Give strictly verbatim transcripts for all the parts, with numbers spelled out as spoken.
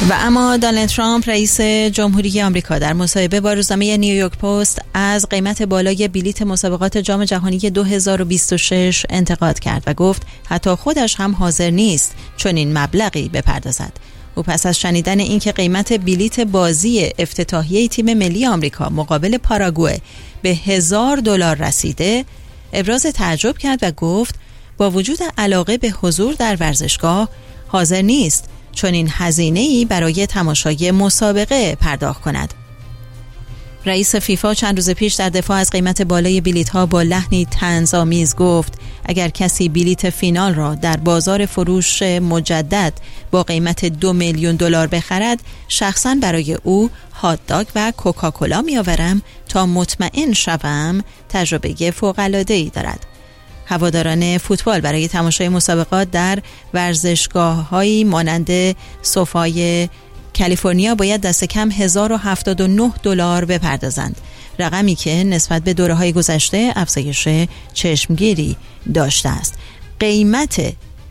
و اما دونالد ترامپ رئیس جمهوری آمریکا در مصاحبه با روزنامه نیویورک پست از قیمت بالای بلیت مسابقات جام جهانی دو هزار و بیست و شش انتقاد کرد و گفت حتی خودش هم حاضر نیست چون این مبلغی بپردازد. او پس از شنیدن اینکه قیمت بلیت بازی افتتاحیه تیم ملی آمریکا مقابل پاراگوئه به هزار دلار رسیده ابراز تعجب کرد و گفت با وجود علاقه به حضور در ورزشگاه حاضر نیست چون این هزینه‌ای برای تماشای مسابقه پرداخت کند. رئیس فیفا چند روز پیش در دفاع از قیمت بالای بلیط‌ها با لحنی طنزآمیز گفت اگر کسی بلیت فینال را در بازار فروش مجدد با قیمت دو میلیون دلار بخرد، شخصاً برای او هات داگ و کوکاکولا میآورم تا مطمئن شوم تجربه فوق‌العاده‌ای دارد. هواداران فوتبال برای تماشای مسابقات در ورزشگاه‌هایی مانند سوفای کالیفرنیا باید دست کم هزار و هفتاد و نه دلار بپردازند، رقمی که نسبت به دوره‌های گذشته افزایش چشمگیری داشته است. قیمت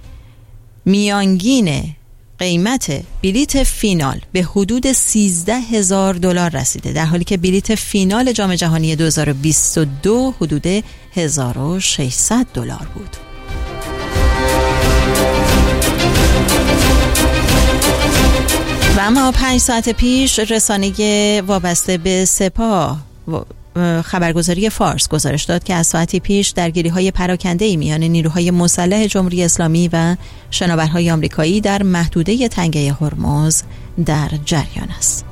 میانگین قیمت بلیت فینال به حدود سیزده هزار دلار رسیده، در حالی که بلیت فینال جام جهانی دو هزار و بیست و دو حدود هزار و ششصد دلار بود. و اما پنج ساعت پیش رسانه وابسته به سپاه خبرگزاری فارس گزارش داد که از ساعتی پیش درگیری‌های پراکنده‌ای میان نیروهای مسلح جمهوری اسلامی و شناورهای آمریکایی در محدوده تنگه هرمز در جریان است.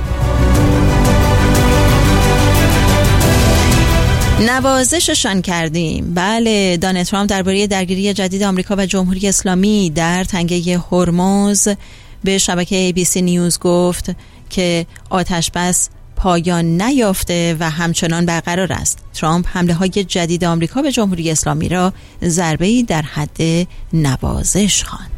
نوازششان کردیم. بله، دونالد ترامپ درباره درگیری جدید آمریکا و جمهوری اسلامی در تنگه هرمز به شبکه ای بی سی نیوز گفت که آتش بس پایان نیافته و همچنان برقرار است. ترامپ حمله های جدید آمریکا به جمهوری اسلامی را ضربه‌ای در حد نوازش خواند.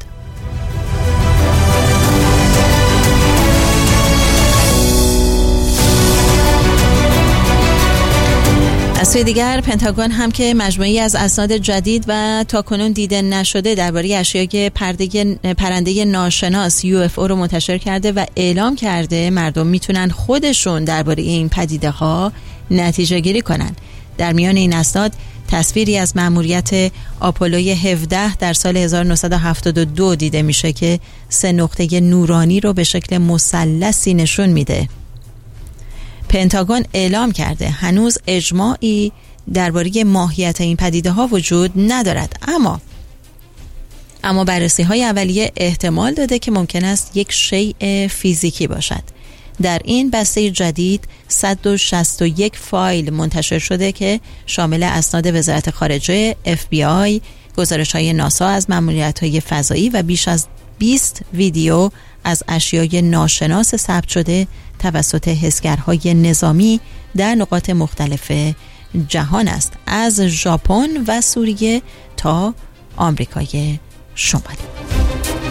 از سوی دیگر پنتاگون هم که مجموعی از اسناد جدید و تاکنون دیده نشده درباره اشیای پرده پرنده ناشناس یو اف او رو منتشر کرده و اعلام کرده مردم میتونن خودشون درباره این پدیده ها نتیجه گیری کنن. در میان این اسناد تصویری از مأموریت آپولوی هفده در سال هزار و نهصد و هفتاد و دو دیده میشه که سه نقطه نورانی رو به شکل مثلثی نشون میده. پنتاگون اعلام کرده هنوز اجماعی درباره ماهیت این پدیده ها وجود ندارد، اما اما بررسی های اولیه احتمال داده که ممکن است یک شیء فیزیکی باشد. در این بسته جدید صد و شصت و یک فایل منتشر شده که شامل اسناد وزارت خارجه، اف بی آی، گزارش های ناسا از مأموریت های فضایی و بیش از بیست ویدیو از اشیای ناشناس ثبت شده توسط حسگرهای نظامی در نقاط مختلف جهان است، از ژاپن و سوریه تا آمریکای شمالی.